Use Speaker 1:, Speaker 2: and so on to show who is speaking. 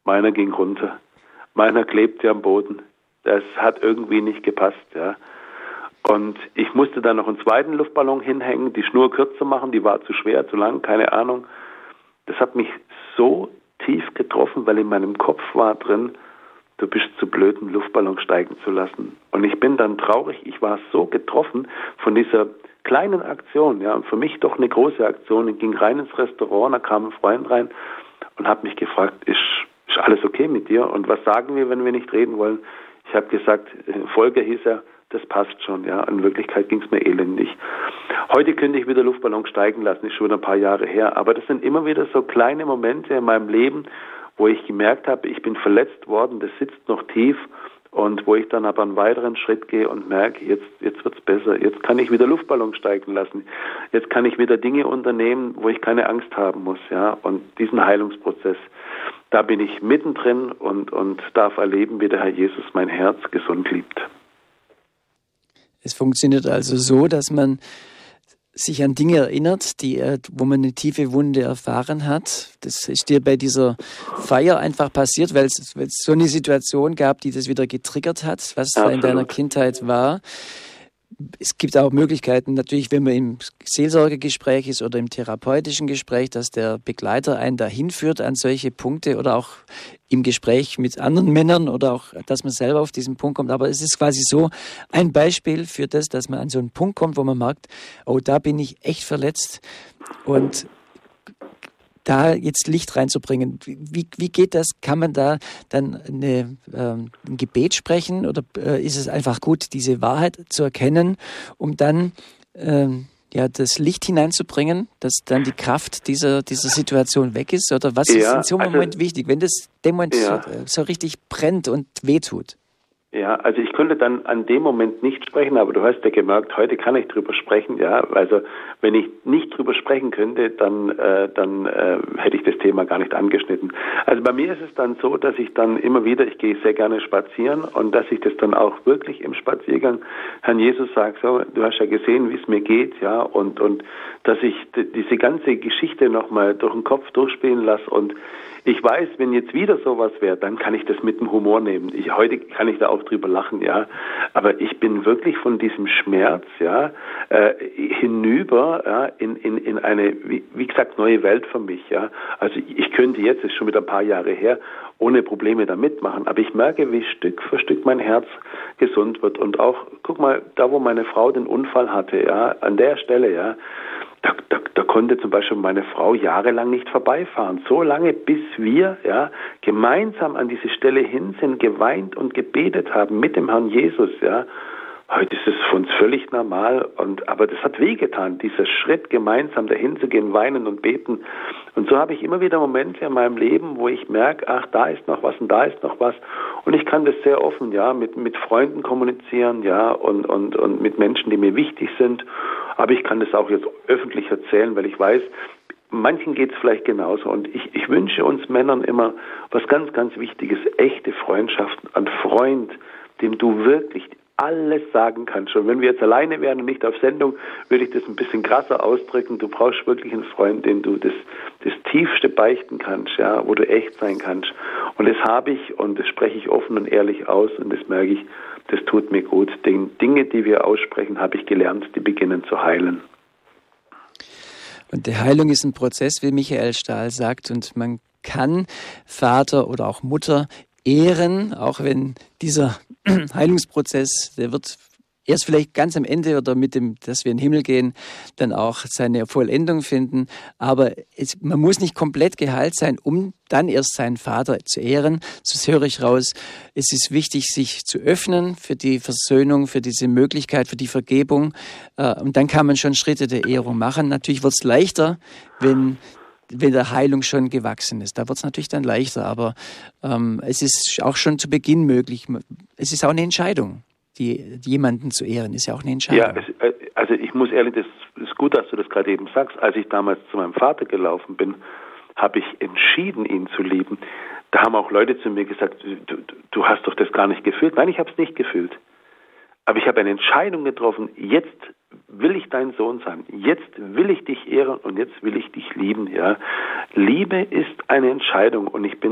Speaker 1: Meiner ging runter. Meiner klebte am Boden. Das hat irgendwie nicht gepasst, ja. Und ich musste dann noch einen zweiten Luftballon hinhängen, die Schnur kürzer machen, die war zu schwer, zu lang, keine Ahnung. Das hat mich so tief getroffen, weil in meinem Kopf war drin, du bist zu blöd, einen Luftballon steigen zu lassen. Und ich bin dann traurig, ich war so getroffen von dieser kleinen Aktion, ja, und für mich doch eine große Aktion. Ich ging rein ins Restaurant, da kam ein Freund rein und hat mich gefragt, ist alles okay mit dir? Und was sagen wir, wenn wir nicht reden wollen? Ich habe gesagt, Volker hieß er, das passt schon, ja. In Wirklichkeit ging es mir elendig. Heute könnte ich wieder Luftballon steigen lassen, ist schon ein paar Jahre her. Aber das sind immer wieder so kleine Momente in meinem Leben, wo ich gemerkt habe, ich bin verletzt worden, das sitzt noch tief. Und wo ich dann aber einen weiteren Schritt gehe und merke, jetzt wird's besser. Jetzt kann ich wieder Luftballon steigen lassen. Jetzt kann ich wieder Dinge unternehmen, wo ich keine Angst haben muss, ja. Und diesen Heilungsprozess, da bin ich mittendrin und darf erleben, wie der Herr Jesus mein Herz gesund liebt.
Speaker 2: Es funktioniert also so, dass man sich an Dinge erinnert, wo man eine tiefe Wunde erfahren hat. Das ist dir bei dieser Feier einfach passiert, weil es so eine Situation gab, die das wieder getriggert hat, was da in deiner Kindheit war. Es gibt auch Möglichkeiten, natürlich, wenn man im Seelsorgegespräch ist oder im therapeutischen Gespräch, dass der Begleiter einen dahin führt an solche Punkte oder auch im Gespräch mit anderen Männern oder auch, dass man selber auf diesen Punkt kommt. Aber es ist quasi so ein Beispiel für das, dass man an so einen Punkt kommt, wo man merkt, oh, da bin ich echt verletzt und da jetzt Licht reinzubringen. Wie geht das? Kann man da dann ein Gebet sprechen oder ist es einfach gut, diese Wahrheit zu erkennen, um dann das Licht hineinzubringen, dass dann die Kraft dieser Situation weg ist? Oder was ist in so einem Moment wichtig, wenn das dem Moment so richtig brennt und wehtut?
Speaker 1: Ja, also ich könnte dann an dem Moment nicht sprechen, aber du hast ja gemerkt, heute kann ich drüber sprechen, ja. Also wenn ich nicht drüber sprechen könnte, dann hätte ich das Thema gar nicht angeschnitten. Also bei mir ist es dann so, dass ich dann immer wieder, ich gehe sehr gerne spazieren und dass ich das dann auch wirklich im Spaziergang Herrn Jesus sage, so, du hast ja gesehen, wie es mir geht, ja, und dass ich diese ganze Geschichte nochmal durch den Kopf durchspielen lasse und ich weiß, wenn jetzt wieder sowas wäre, dann kann ich das mit dem Humor nehmen. Heute kann ich da auch drüber lachen, ja. Aber ich bin wirklich von diesem Schmerz, ja, hinüber, ja, in eine, wie gesagt, neue Welt für mich, ja. Also ich könnte jetzt, ist schon wieder ein paar Jahre her, ohne Probleme da mitmachen. Aber ich merke, wie Stück für Stück mein Herz gesund wird. Und auch, guck mal, da wo meine Frau den Unfall hatte, ja, an der Stelle, ja, da konnte zum Beispiel meine Frau jahrelang nicht vorbeifahren. So lange, bis wir gemeinsam an diese Stelle hin sind, geweint und gebetet haben mit dem Herrn Jesus. Ja. Heute ist es für uns völlig normal, aber das hat wehgetan, dieser Schritt, gemeinsam dahin zu gehen, weinen und beten. Und so habe ich immer wieder Momente in meinem Leben, wo ich merke, ach, da ist noch was und da ist noch was. Und ich kann das sehr offen, ja, mit Freunden kommunizieren, ja, und mit Menschen, die mir wichtig sind. Aber ich kann das auch jetzt öffentlich erzählen, weil ich weiß, manchen geht es vielleicht genauso. Und ich wünsche uns Männern immer was ganz, ganz Wichtiges, echte Freundschaften, ein Freund, dem du wirklich alles sagen kannst. Und wenn wir jetzt alleine wären und nicht auf Sendung, würde ich das ein bisschen krasser ausdrücken. Du brauchst wirklich einen Freund, dem du das Tiefste beichten kannst, ja, wo du echt sein kannst. Und das habe ich und das spreche ich offen und ehrlich aus und das merke ich, das tut mir gut. Die Dinge, die wir aussprechen, habe ich gelernt, die beginnen zu heilen.
Speaker 2: Und die Heilung ist ein Prozess, wie Michael Stahl sagt, und man kann Vater oder auch Mutter ehren, auch wenn dieser Heilungsprozess, der wird erst vielleicht ganz am Ende oder mit dem, dass wir in den Himmel gehen, dann auch seine Vollendung finden. Aber man muss nicht komplett geheilt sein, um dann erst seinen Vater zu ehren. So höre ich raus. Es ist wichtig, sich zu öffnen für die Versöhnung, für diese Möglichkeit, für die Vergebung. Und dann kann man schon Schritte der Ehrung machen. Natürlich wird es leichter, wenn der Heilung schon gewachsen ist. Da wird es natürlich dann leichter, aber es ist auch schon zu Beginn möglich. Es ist auch eine Entscheidung, jemanden zu ehren, ist ja auch eine Entscheidung.
Speaker 1: Ja, also ich muss ehrlich, das ist gut, dass du das gerade eben sagst. Als ich damals zu meinem Vater gelaufen bin, habe ich entschieden, ihn zu lieben. Da haben auch Leute zu mir gesagt, du hast doch das gar nicht gefühlt. Nein, ich habe es nicht gefühlt. Aber ich habe eine Entscheidung getroffen, jetzt will ich dein Sohn sein, jetzt will ich dich ehren und jetzt will ich dich lieben. Ja. Liebe ist eine Entscheidung und ich bin